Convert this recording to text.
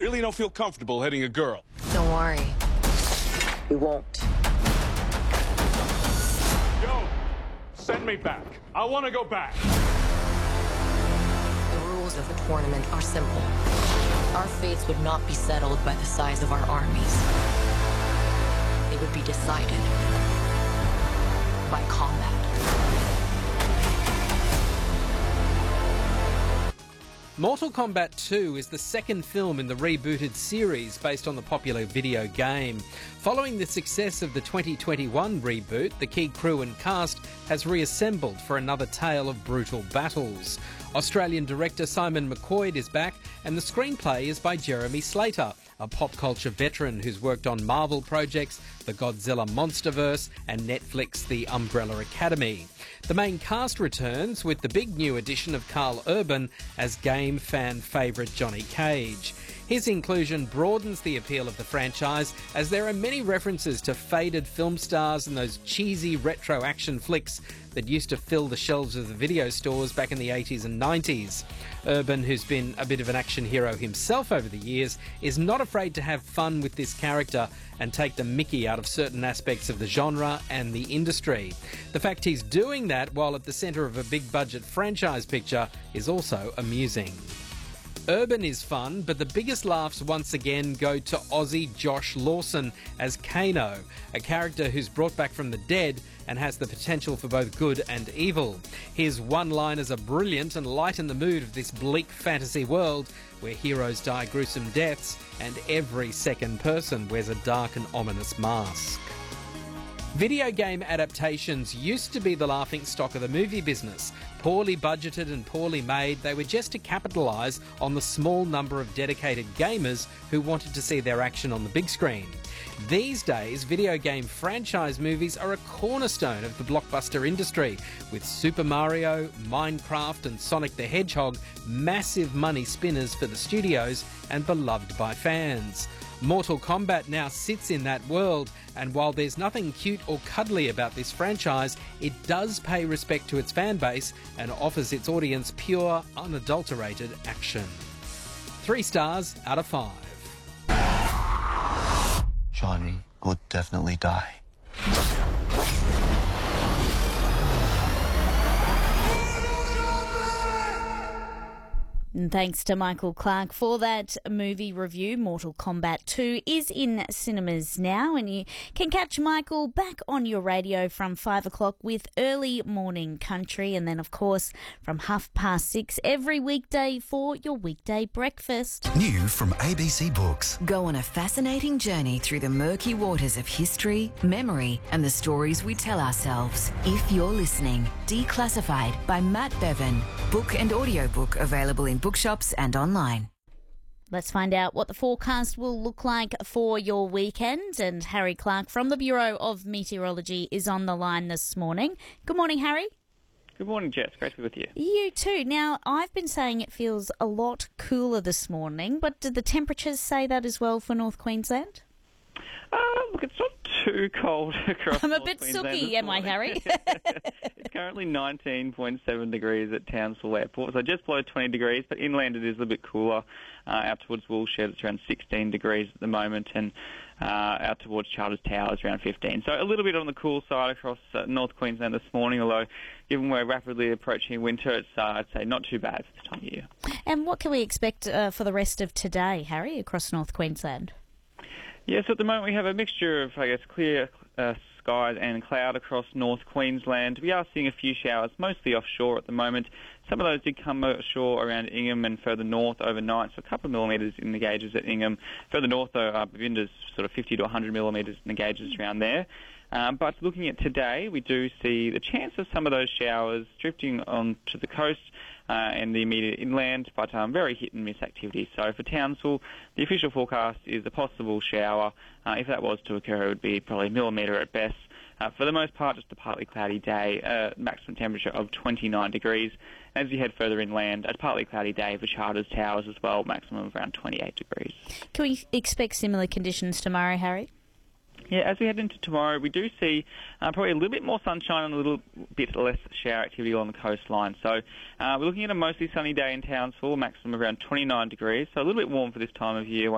really don't feel comfortable hitting a girl. Don't worry. We won't. Yo, send me back. I want to go back. The rules of the tournament are simple. Our fates would not be settled by the size of our armies. They would be decided by combat. Mortal Kombat 2 is the second film in the rebooted series based on the popular video game. Following the success of the 2021 reboot, the key crew and cast has reassembled for another tale of brutal battles. Australian director Simon McQuoid is back, and the screenplay is by Jeremy Slater, a pop culture veteran who's worked on Marvel projects, the Godzilla Monsterverse, and Netflix The Umbrella Academy. The main cast returns with the big new addition of Carl Urban as game fan favourite Johnny Cage. His inclusion broadens the appeal of the franchise, as there are many references to faded film stars and those cheesy retro action flicks that used to fill the shelves of the video stores back in the 80s and 90s. Urban, who's been a bit of an action hero himself over the years, is not afraid to have fun with this character and take the mickey out of certain aspects of the genre and the industry. The fact he's doing that while at the centre of a big-budget franchise picture is also amusing. Urban is fun, but the biggest laughs once again go to Aussie Josh Lawson as Kano, a character who's brought back from the dead and has the potential for both good and evil. His one-liners are brilliant and lighten the mood of this bleak fantasy world where heroes die gruesome deaths and every second person wears a dark and ominous mask. Video game adaptations used to be the laughingstock of the movie business. Poorly budgeted and poorly made, they were just to capitalise on the small number of dedicated gamers who wanted to see their action on the big screen. These days, video game franchise movies are a cornerstone of the blockbuster industry, with Super Mario, Minecraft and Sonic the Hedgehog massive money spinners for the studios and beloved by fans. Mortal Kombat now sits in that world, and while there's nothing cute or cuddly about this franchise, it does pay respect to its fan base and offers its audience pure, unadulterated action. 3 stars out of 5. Johnny would definitely die. And thanks to Michael Clark for that movie review. Mortal Kombat 2 is in cinemas now, and you can catch Michael back on your radio from 5 o'clock with Early Morning Country, and then, of course, from 6:30 every weekday for your weekday breakfast. New from ABC Books. Go on a fascinating journey through the murky waters of history, memory, and the stories we tell ourselves. If you're listening, Declassified by Matt Bevan. Book and audiobook available in bookshops and online. Let's find out what the forecast will look like for your weekend. And Harry Clark from the Bureau of Meteorology is on the line this morning. Good morning, Harry. Good morning, Jess. Great to be with you. You too. Now, I've been saying it feels a lot cooler this morning, but did the temperatures say that as well for North Queensland? Look, it's not too cold across I'm a North bit Queensland sooky, this am I, morning. Harry? It's currently 19.7 degrees at Townsville Airport, so just below 20 degrees, but inland it is a little bit cooler. Out towards Woolshed, it's around 16 degrees at the moment, and out towards Charters Towers around 15. So a little bit on the cool side across North Queensland this morning, although given we're rapidly approaching winter, it's, I'd say, not too bad for this time of year. And what can we expect for the rest of today, Harry, across North Queensland? Yes, at the moment we have a mixture of, clear skies and cloud across North Queensland. We are seeing a few showers, mostly offshore at the moment. Some of those did come ashore around Ingham and further north overnight, so a couple of millimetres in the gauges at Ingham. Further north, though, Babinda's sort of 50 to 100 millimetres in the gauges around there. But looking at today, we do see the chance of some of those showers drifting onto the coast and the immediate inland, but very hit-and-miss activity. So for Townsville, the official forecast is a possible shower. If that was to occur, it would be probably a millimetre at best. For the most part, just a partly cloudy day, maximum temperature of 29 degrees. As you head further inland, a partly cloudy day for Charters Towers as well, maximum of around 28 degrees. Can we expect similar conditions tomorrow, Harry? Yeah, as we head into tomorrow, we do see probably a little bit more sunshine and a little bit less shower activity along the coastline. So we're looking at a mostly sunny day in Townsville, maximum around 29 degrees, so a little bit warm for this time of year.